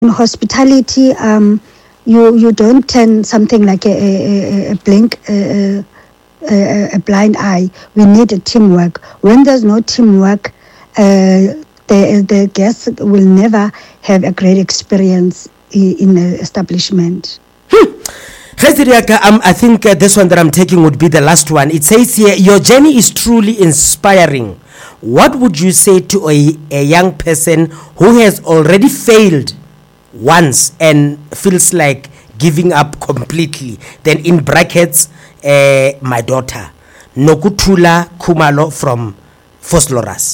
in hospitality, you don't turn something like a blind eye. We need a teamwork. When there's no teamwork, the guests will never have a great experience in the establishment. I think this one that I'm taking would be the last one. It says here, your journey is truly inspiring. What would you say to a young person who has already failed once and feels like giving up completely? Then in brackets, my daughter, Nokuthula Khumalo from Vosloorus.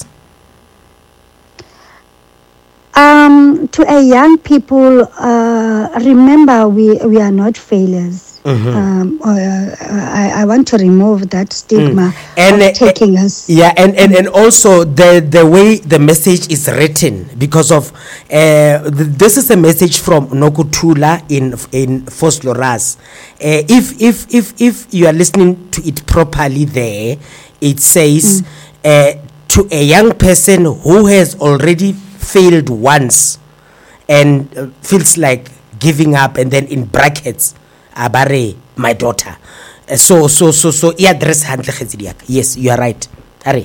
To a young people, remember we are not failures. I want to remove that stigma of taking us. Yeah, and also the way the message is written, because of this is a message from Nokuthula in Vosloorus. If you are listening to it properly, there it says to a young person who has already failed once and feels like giving up, and then in brackets abare my daughter. So address handle. Yes, you are right. Are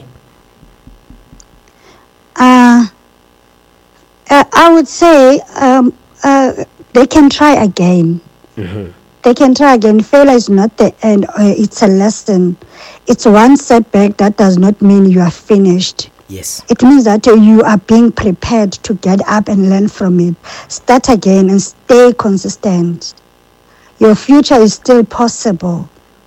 I would say they can try again. They can try again. Failure is not the end. It's a lesson. It's one setback. That does not mean you are finished. Yes. It means that you are being prepared to get up and learn from it. Start again and stay consistent. Your future is still possible.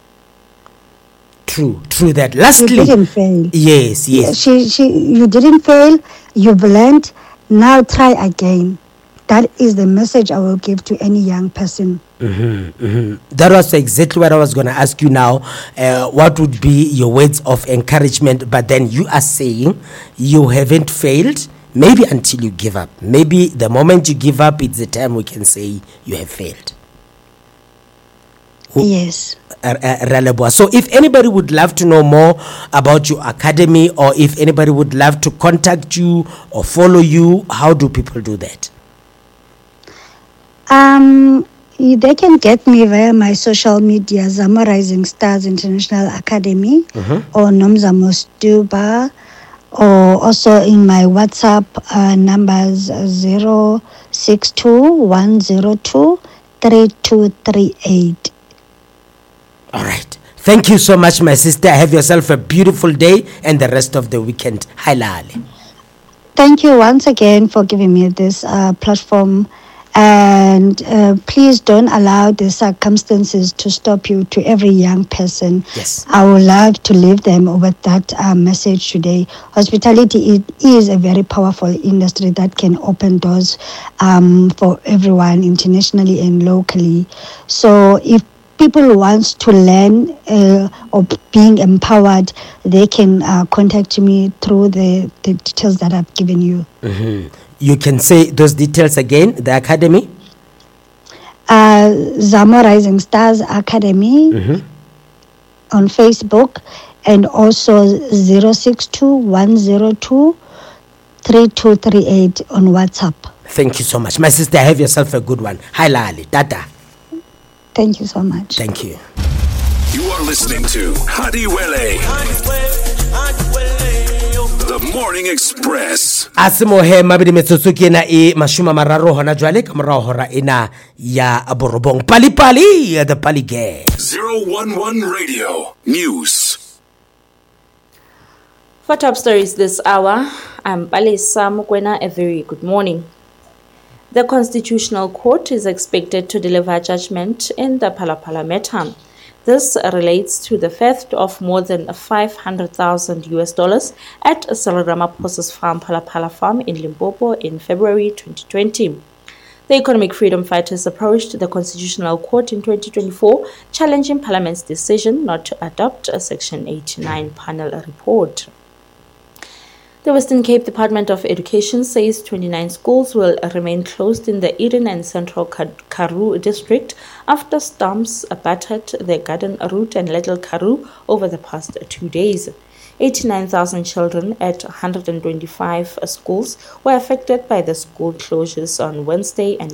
True that. Lastly, you didn't fail. Yes. You didn't fail. You've learned. Now try again. That is the message I will give to any young person. That was exactly what I was going to ask you now. What would be your words of encouragement? But then you are saying you haven't failed, maybe until you give up. Maybe the moment you give up, it's the time we can say you have failed. Yes. So if anybody would love to know more about your academy, or if anybody would love to contact you or follow you, how do people do that? They can get me via my social media, Zama Rising Stars International Academy, or Nomzamo Stuba, or also in my WhatsApp numbers 062-102-3238. All right. Thank you so much, my sister. Have yourself a beautiful day and the rest of the weekend. Halali. Thank you once again for giving me this platform. And please don't allow the circumstances to stop you. To every young person, yes, I would love to leave them with that message today. Hospitality is a very powerful industry that can open doors for everyone, internationally and locally. So if people want to learn or being empowered, they can contact me through the details that I've given you. You can say those details again, the academy? Zama Rising Stars Academy on Facebook, and also 062-102-3238 on WhatsApp. Thank you so much. My sister, have yourself a good one. Hi, Lali. Tata. Thank you so much. Thank you. You are listening to Hadiwele, The Morning Express. Asimohe mabidi metsotsoki ena mashuma mararo hona jwale ka morao hora ena ya borobong. Pali the Pali Gang. 011 Radio News. For top stories this hour, I'm Palisa Mukwena. A very good morning. The Constitutional Court is expected to deliver judgment in the Phala matter. This relates to the theft of more than $500,000 at Cyril Ramaphosa's farm, Phala Farm in Limpopo in February 2020. The economic freedom fighters approached the Constitutional Court in 2024, challenging Parliament's decision not to adopt a Section 89 panel report. The Western Cape Department of Education says 29 schools will remain closed in the Eden and Central Karoo district after storms battered the Garden Route and Little Karoo over the past 2 days. 89,000 children at 125 schools were affected by the school closures on Wednesday and